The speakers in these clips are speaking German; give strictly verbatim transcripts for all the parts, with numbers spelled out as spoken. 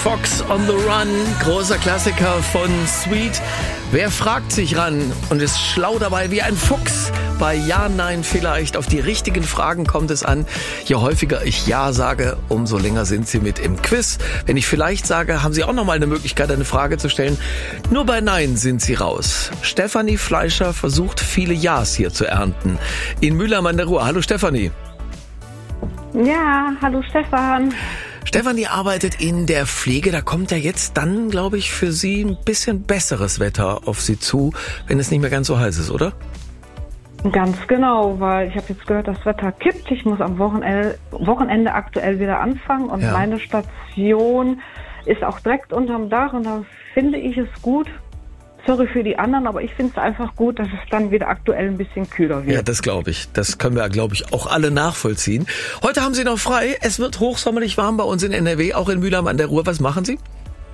Fox on the Run, großer Klassiker von Sweet. Wer fragt sich ran und ist schlau dabei wie ein Fuchs? Bei Ja, Nein vielleicht. Auf die richtigen Fragen kommt es an. Je häufiger ich Ja sage, umso länger sind Sie mit im Quiz. Wenn ich vielleicht sage, haben Sie auch noch mal eine Möglichkeit, eine Frage zu stellen. Nur bei Nein sind Sie raus. Stefanie Fleischer versucht, viele Ja's hier zu ernten. In Mülheim an der Ruhr. Hallo Stefanie. Ja, hallo Stefan. Stefanie arbeitet in der Pflege. Da kommt ja jetzt dann, glaube ich, für Sie ein bisschen besseres Wetter auf Sie zu, wenn es nicht mehr ganz so heiß ist, oder? Ganz genau, weil ich habe jetzt gehört, das Wetter kippt. Ich muss am Wochenende, Wochenende aktuell wieder anfangen und ja. Meine Station ist auch direkt unterm Dach und da finde ich es gut. Sorry für die anderen, aber ich finde es einfach gut, dass es dann wieder aktuell ein bisschen kühler wird. Ja, das glaube ich. Das können wir, glaube ich, auch alle nachvollziehen. Heute haben Sie noch frei. Es wird hochsommerlich warm bei uns in N R W, auch in Mülheim an der Ruhr. Was machen Sie?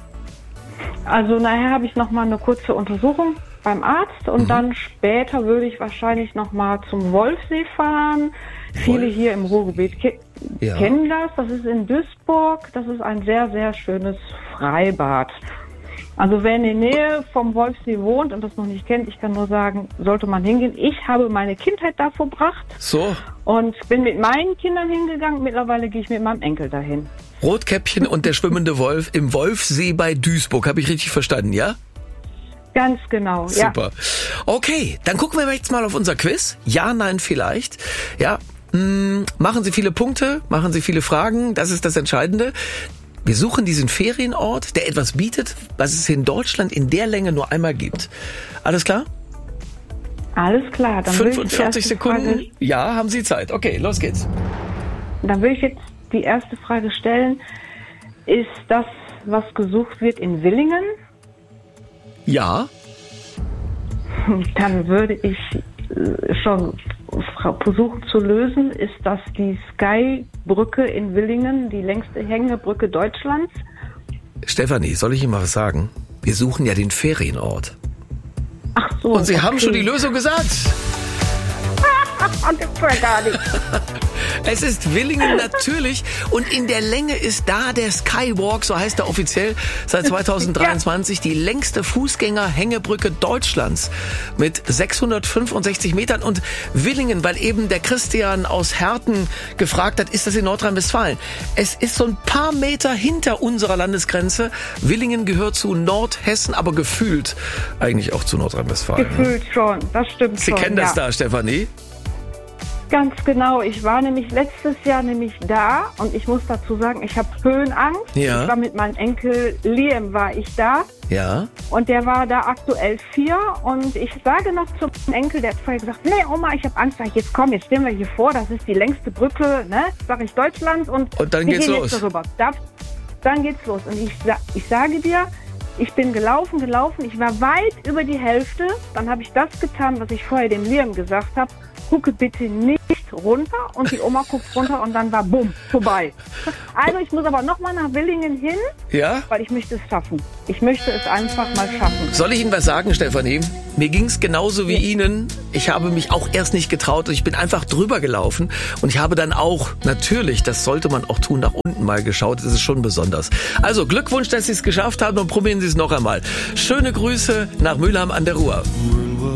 Also nachher habe ich noch mal eine kurze Untersuchung beim Arzt und mhm. dann später würde ich wahrscheinlich noch mal zum Wolfsee fahren. Wolf. Viele hier im Ruhrgebiet ke- ja. kennen das. Das ist in Duisburg. Das ist ein sehr, sehr schönes Freibad. Also wer in der Nähe vom Wolfsee wohnt und das noch nicht kennt, ich kann nur sagen, sollte man hingehen. Ich habe meine Kindheit da verbracht so. Und bin mit meinen Kindern hingegangen. Mittlerweile gehe ich mit meinem Enkel dahin. Rotkäppchen und der schwimmende Wolf im Wolfsee bei Duisburg. Habe ich richtig verstanden, ja? Ganz genau, super. Ja. Okay, dann gucken wir jetzt mal auf unser Quiz. Ja, nein, vielleicht. Ja, mh, machen Sie viele Punkte, machen Sie viele Fragen. Das ist das Entscheidende. Wir suchen diesen Ferienort, der etwas bietet, was es in Deutschland in der Länge nur einmal gibt. Alles klar? Alles klar. Dann fünfundvierzig Sekunden. Frage, ja, haben Sie Zeit. Okay, los geht's. Dann will ich jetzt die erste Frage stellen. Ist das, was gesucht wird, in Villingen? Ja. Dann würde ich schon versuchen zu lösen. Ist das die Sky-Brücke in Villingen, die längste Hängebrücke Deutschlands? Stefanie, soll ich Ihnen mal was sagen? Wir suchen ja den Ferienort. Ach so. Und Sie okay. haben schon die Lösung gesagt. Das gar nicht. Es ist Villingen natürlich und in der Länge ist da der Skywalk, so heißt er offiziell, seit zweitausenddreiundzwanzig ja. die längste Fußgänger-Hängebrücke Deutschlands mit sechshundertfünfundsechzig Metern. Und Villingen, weil eben der Christian aus Herten gefragt hat, ist das in Nordrhein-Westfalen? Es ist so ein paar Meter hinter unserer Landesgrenze. Villingen gehört zu Nordhessen, aber gefühlt eigentlich auch zu Nordrhein-Westfalen. Gefühlt schon, das stimmt Sie schon. Sie kennen das ja. da, Stefanie? Ganz genau. Ich war nämlich letztes Jahr nämlich da und ich muss dazu sagen, ich habe Höhenangst. Ja. Ich war mit meinem Enkel Liam war ich da. Ja. Und der war da aktuell vier und ich sage noch zum Enkel, der hat vorher gesagt, nee Oma, ich habe Angst. Sag ich, jetzt komm, jetzt stehen wir hier vor, das ist die längste Brücke, ne, sag ich, Deutschlands und, und dann wir geht's gehen los. Jetzt darüber. Da, dann geht's los und ich, ich sage dir, ich bin gelaufen, gelaufen, ich war weit über die Hälfte, dann habe ich das getan, was ich vorher dem Liam gesagt habe, gucke bitte nicht runter und die Oma guckt runter und dann war bumm, vorbei. Also ich muss aber nochmal nach Villingen hin, ja? weil ich möchte es schaffen. Ich möchte es einfach mal schaffen. Soll ich Ihnen was sagen, Stefanie? Mir ging's genauso wie ja. Ihnen. Ich habe mich auch erst nicht getraut und ich bin einfach drüber gelaufen und ich habe dann auch, natürlich, das sollte man auch tun, nach unten mal geschaut. Das ist schon besonders. Also Glückwunsch, dass Sie es geschafft haben und probieren Sie es noch einmal. Schöne Grüße nach Mülheim an der Ruhr.